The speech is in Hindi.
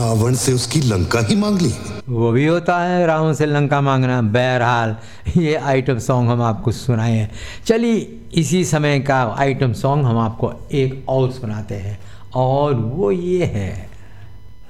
रावण से उसकी लंका ही मांग ली। वो भी होता है रावण से लंका मांगना। बहरहाल ये आइटम सॉन्ग हम आपको सुनाए हैं। चलिए इसी समय का आइटम सॉन्ग हम आपको एक और सुनाते हैं, और वो ये है